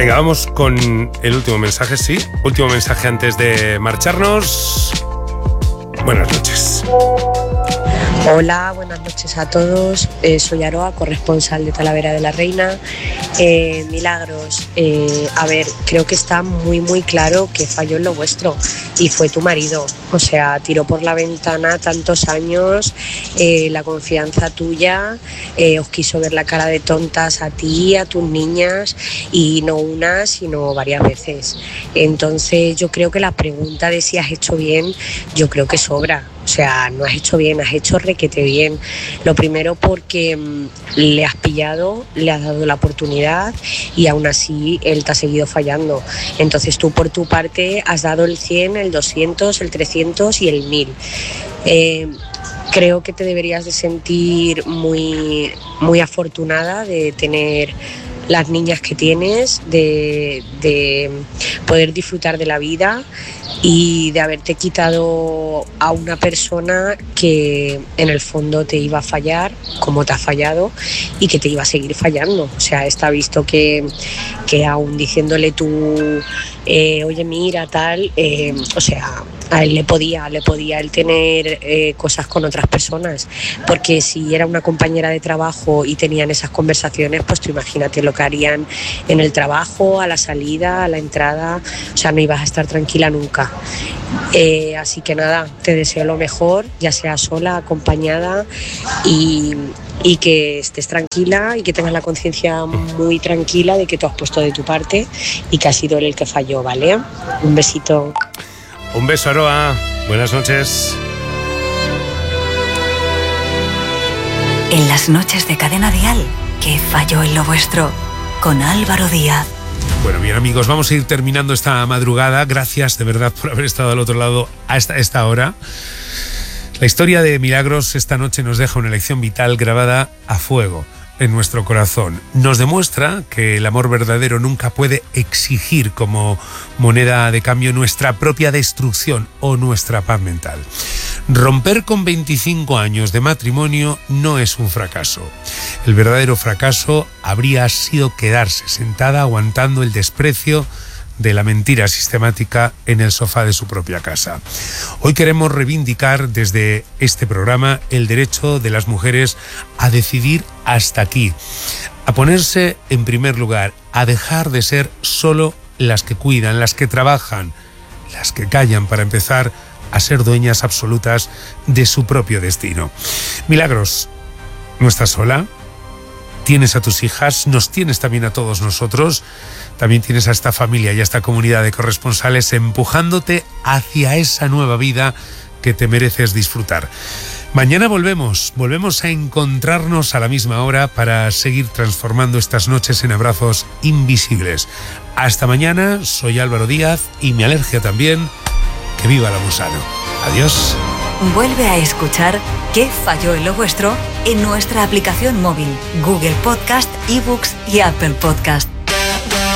Venga, vamos con el último mensaje, sí. Último mensaje antes de marcharnos. Buenas noches. Hola, buenas noches a todos. Soy Aroa, corresponsal de Talavera de la Reina. Milagros, a ver, creo que está muy claro que falló en lo vuestro y fue tu marido. O sea, tiró por la ventana tantos años, la confianza tuya, os quiso ver la cara de tontas a ti, a tus niñas, y no una, sino varias veces. Entonces yo creo que la pregunta de si has hecho bien, yo creo que sobra. O sea, no has hecho bien, has hecho requete bien. Lo primero porque le has pillado, le has dado la oportunidad y aún así él te ha seguido fallando. Entonces tú por tu parte has dado el 100, el 200, el 300 y el 1000. Creo que te deberías de sentir muy afortunada de tener las niñas que tienes, de poder disfrutar de la vida y de haberte quitado a una persona que en el fondo te iba a fallar como te ha fallado y que te iba a seguir fallando. O sea, está visto que aún diciéndole tú, oye mira tal, o sea, a él le podía él tener cosas con otras personas, porque si era una compañera de trabajo y tenían esas conversaciones, pues tú imagínate lo que harían en el trabajo, a la salida, a la entrada. O sea, no ibas a estar tranquila nunca. Así que nada, te deseo lo mejor, ya sea sola, acompañada, y que estés tranquila y que tengas la conciencia muy tranquila de que tú has puesto de tu parte y que ha sido él el que falló, ¿vale? Un besito. Un beso, Aroa. Buenas noches. En las noches de Cadena Dial, ¿qué falló en lo vuestro? Con Álvaro Díaz. Bueno, bien amigos, vamos a ir terminando esta madrugada. Gracias de verdad por haber estado al otro lado hasta esta hora. La historia de Milagros esta noche nos deja una lección vital grabada a fuego en nuestro corazón. Nos demuestra que el amor verdadero nunca puede exigir como moneda de cambio nuestra propia destrucción o nuestra paz mental. Romper con 25 años de matrimonio no es un fracaso. El verdadero fracaso habría sido quedarse sentada aguantando el desprecio de la mentira sistemática en el sofá de su propia casa. Hoy queremos reivindicar desde este programa el derecho de las mujeres a decidir hasta aquí, a ponerse en primer lugar, a dejar de ser solo las que cuidan, las que trabajan, las que callan, para empezar a ser dueñas absolutas de su propio destino. Milagros, no estás sola. Tienes a tus hijas, nos tienes también a todos nosotros, también tienes a esta familia y a esta comunidad de corresponsales empujándote hacia esa nueva vida que te mereces disfrutar. Mañana volvemos a encontrarnos a la misma hora para seguir transformando estas noches en abrazos invisibles. Hasta mañana, soy Álvaro Díaz y mi alergia también. Que viva la Musano. Adiós. Vuelve a escuchar ¿Qué falló en lo vuestro? En nuestra aplicación móvil, Google Podcast, eBooks y Apple Podcast.